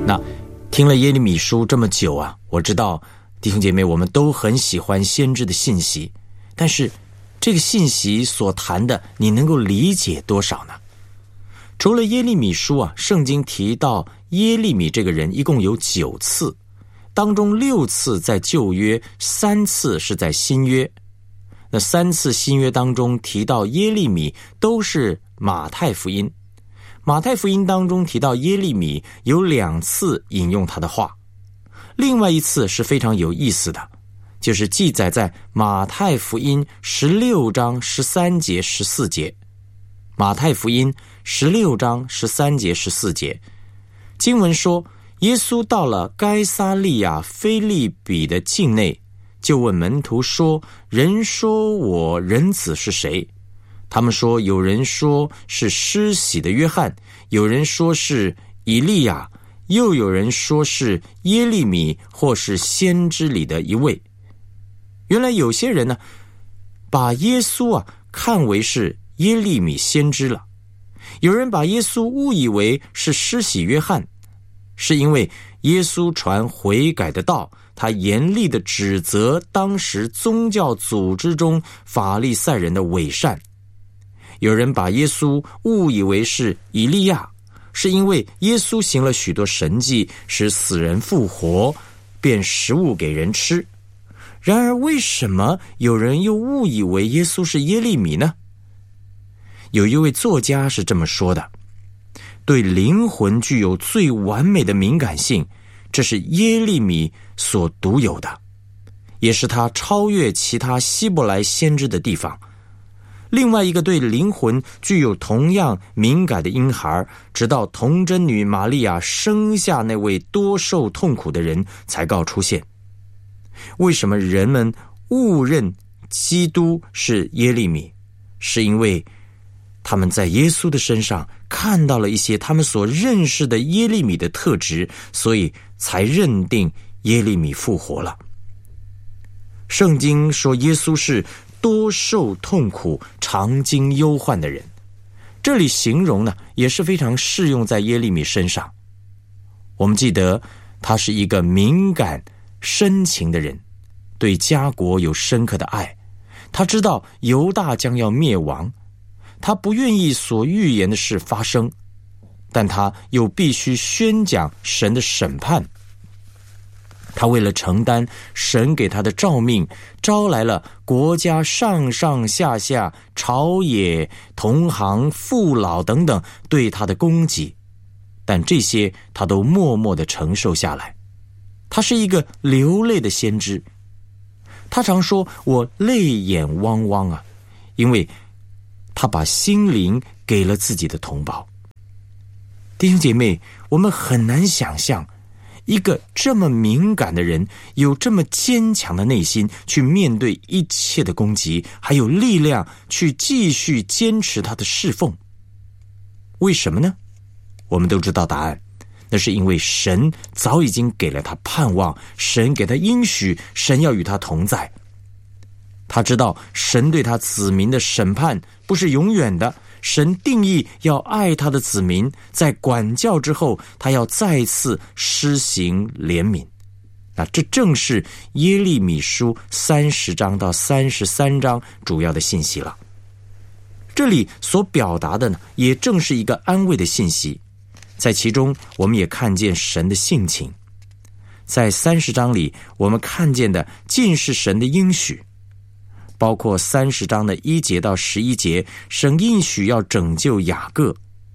那听了耶利米书这么久啊，我知道弟兄姐妹我们都很喜欢先知的信息，但是这个信息所谈的你能够理解多少呢？除了耶利米书啊，圣经提到耶利米这个人一共有9次，当中6次在旧约，3次是在新约。那3次新约当中提到耶利米都是马太福音，马太福音当中提到耶利米有2次引用他的话，另外一次是非常有意思的，就是记载在马太福音16章13节14节。马太福音16章13节14节，经文说，耶稣到了该撒利亚腓利比的境内，就问门徒说，人说我人子是谁？他们说，有人说是施洗的约翰，有人说是以利亚，又有人说是耶利米，或是先知里的一位。原来有些人呢，把耶稣看为是耶利米先知了。有人把耶稣误以为是施洗约翰，是因为耶稣传悔改的道，他严厉地指责当时宗教组织中法利赛人的伪善。有人把耶稣误以为是以利亚，是因为耶稣行了许多神迹，使死人复活，变食物给人吃。然而为什么有人又误以为耶稣是耶利米呢？有一位作家是这么说的，对灵魂具有最完美的敏感性，这是耶利米所独有的，也是他超越其他希伯来先知的地方。另外一个对灵魂具有同样敏感的婴孩，直到童贞女玛利亚生下那位多受痛苦的人才告出现。为什么人们误认基督是耶利米？是因为他们在耶稣的身上看到了一些他们所认识的耶利米的特质，所以才认定耶利米复活了。圣经说耶稣是多受痛苦、常经忧患的人，这里形容呢也是非常适用在耶利米身上。我们记得他是一个敏感深情的人，对家国有深刻的爱，他知道犹大将要灭亡，他不愿意所预言的事发生，但他又必须宣讲神的审判。他为了承担神给他的召命，招来了国家上上下下、朝野、同行、父老等等对他的攻击，但这些他都默默地承受下来。他是一个流泪的先知，他常说，我泪眼汪汪啊，因为他把心灵给了自己的同胞。弟兄姐妹，我们很难想象一个这么敏感的人有这么坚强的内心去面对一切的攻击，还有力量去继续坚持他的侍奉。为什么呢？我们都知道答案，那是因为神早已经给了他盼望，神给他应许，神要与他同在。他知道神对他子民的审判不是永远的，神定义要爱他的子民，在管教之后，他要再次施行怜悯。那这正是耶利米书30章到33章主要的信息了。这里所表达的呢，也正是一个安慰的信息，在其中我们也看见神的性情。在30章里，我们看见的尽是神的应许，包括30章的1节到11节，神应许要拯救雅各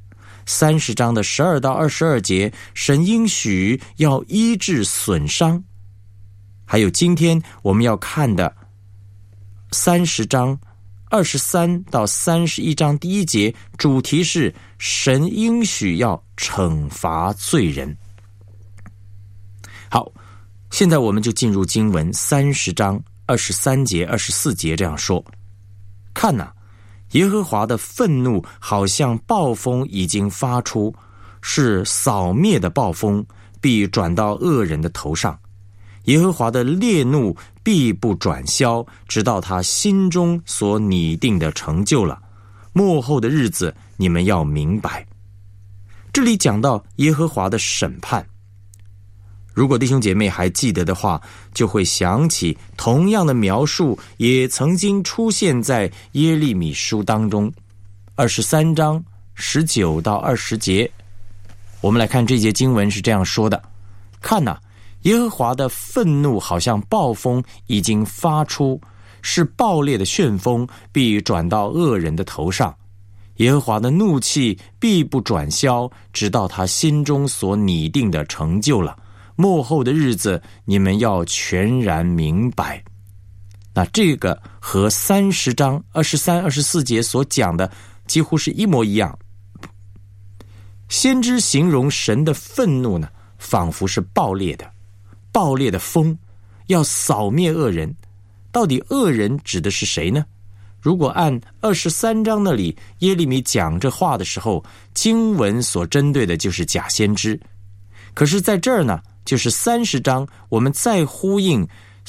；30章的12到22节，神应许要医治损伤；还有今天我们要看的30章23到31章第1节，主题是神应许要惩罚罪人。好，现在我们就进入经文30章23节24节这样说，看哪，耶和华的愤怒好像暴风已经发出，是扫灭的暴风，必转到恶人的头上。耶和华的烈怒必不转消，直到他心中所拟定的成就了。末后的日子，你们要明白。这里讲到耶和华的审判， 如果弟兄姐妹还记得的话，就会想起同样的描述也曾经出现在耶利米书当中23章19到20节。我们来看这节经文是这样说的：看哪，耶和华的愤怒好像暴风已经发出，是暴烈的旋风必转到恶人的头上。耶和华的怒气必不转消，直到他心中所拟定的成就了。末后的日子，你们要全然明白。那这个和30章23、24节所讲的几乎是一模一样。先知形容神的愤怒呢，仿佛是暴烈的风，要扫灭恶人。到底恶人指的是谁呢？如果按23章那里耶利米讲这话的时候，经文所针对的就是假先知。可是在这儿呢，就是30章，我们再呼应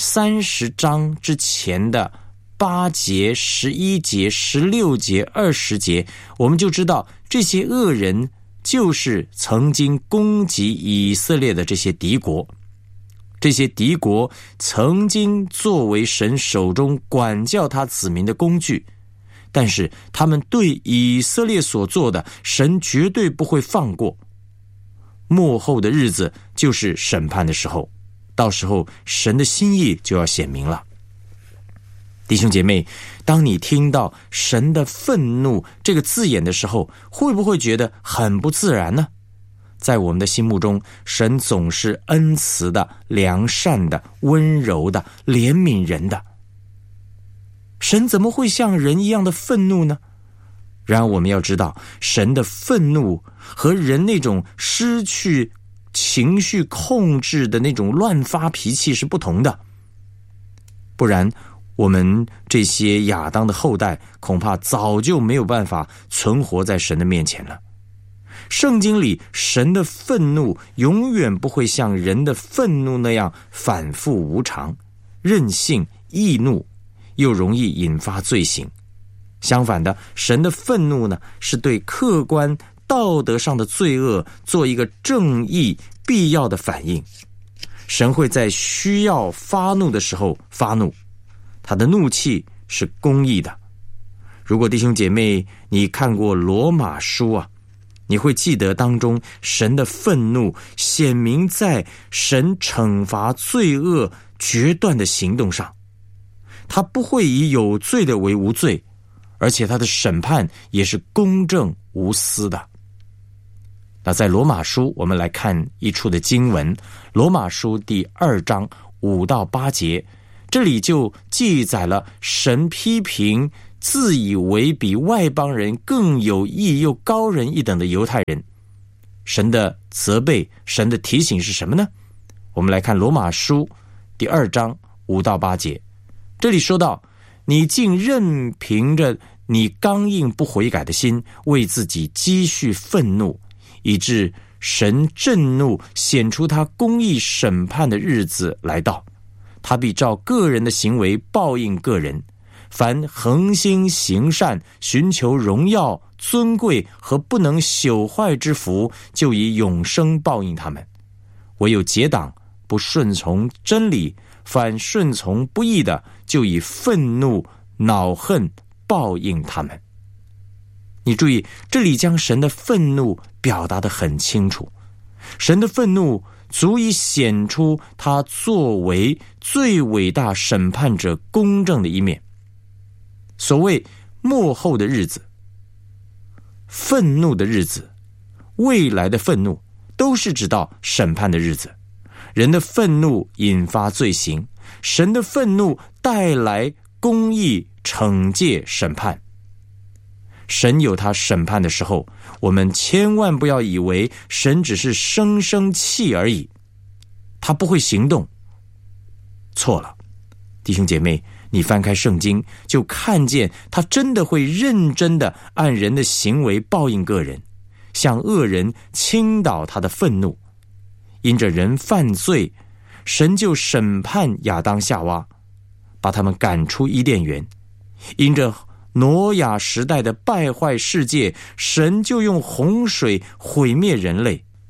30章之前的8节、11节、16节、20节，我们就知道这些恶人就是曾经攻击以色列的这些敌国。这些敌国曾经作为神手中管教他子民的工具，但是他们对以色列所做的，神绝对不会放过。末后的日子就是审判的时候，到时候神的心意就要显明了。弟兄姐妹，当你听到神的愤怒这个字眼的时候，会不会觉得很不自然呢？在我们的心目中，神总是恩慈的、良善的、温柔的、怜悯人的。神怎么会像人一样的愤怒呢？然而我们要知道，神的愤怒和人那种失去情绪控制的那种乱发脾气是不同的。不然我们这些亚当的后代恐怕早就没有办法存活在神的面前了。圣经里神的愤怒永远不会像人的愤怒那样反复无常、任性、易怒，又容易引发罪行。相反的，神的愤怒呢，是对客观道德上的罪恶做一个正义必要的反应。神会在需要发怒的时候发怒，他的怒气是公义的。如果弟兄姐妹你看过罗马书啊，你会记得当中神的愤怒显明在神惩罚罪恶决断的行动上。他不会以有罪的为无罪，而且他的审判也是公正无私的。那在罗马书我们来看一处的经文，罗马书第2章5到8节，这里就记载了神批评自以为比外邦人更有义又高人一等的犹太人。神的责备，神的提醒是什么呢？我们来看罗马书第2章5到8节，这里说到，你竟任凭着你刚硬不悔改的心，为自己积蓄愤怒，以致神震怒，显出他公义审判的日子来到，他必照个人的行为报应个人。凡恒心行善、寻求荣耀、尊贵和不能朽坏之福，就以永生报应他们。唯有结党不顺从真理，反顺从不义的，就以愤怒、恼恨报应他们。你注意，这里将神的愤怒表达得很清楚。神的愤怒足以显出他作为最伟大审判者公正的一面。所谓末后的日子、愤怒的日子、未来的愤怒，都是指到审判的日子。人的愤怒引发罪行，神的愤怒带来公义、惩戒、审判。神有他审判的时候，我们千万不要以为神只是生生气而已，他不会行动。错了，弟兄姐妹，你翻开圣经就看见他真的会认真的按人的行为报应个人，向恶人倾倒他的愤怒。因着人犯罪，神就审判亚当夏娃，把他们赶出伊甸园。因着挪亚时代的败坏世界，神就用洪水毁灭人类。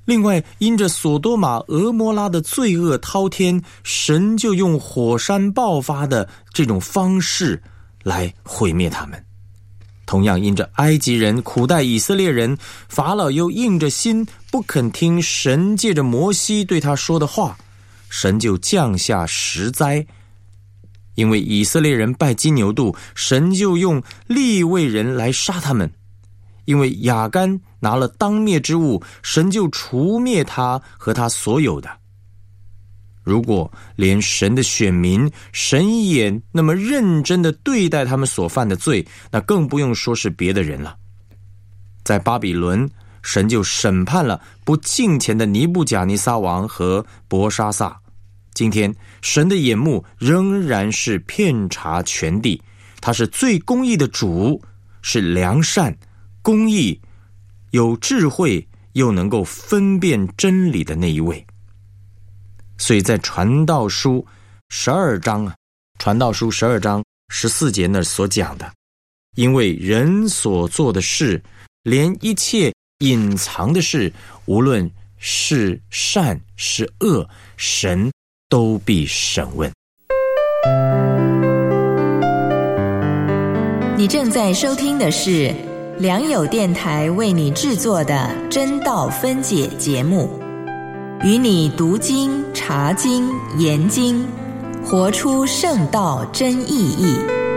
另外，因着索多玛、俄摩拉的罪恶滔天，神就用火山爆发的这种方式来毁灭他们。同样，因着埃及人苦待以色列人，法老又硬着心不肯听神借着摩西对他说的话，神就降下10灾。因为以色列人拜金牛犊，神就用利未人来杀他们。因为亚干拿了当灭之物，神就除灭他和他所有的。如果连神的选民，神也那么认真地对待他们所犯的罪，那更不用说是别的人了。在巴比伦，神就审判了不敬虔的尼布甲尼撒王和伯沙撒。今天神的眼目仍然是遍察全地，他是最公义的主，是良善、公义、有智慧又能够分辨真理的那一位。所以在传道书12章传道书12章14节那所讲的，因为人所做的事，连一切隐藏的事，无论是善是恶，神都必审问。 你正在收听的是良友电台为你制作的真道分解节目，与你读经、查经、研经，活出圣道真意义。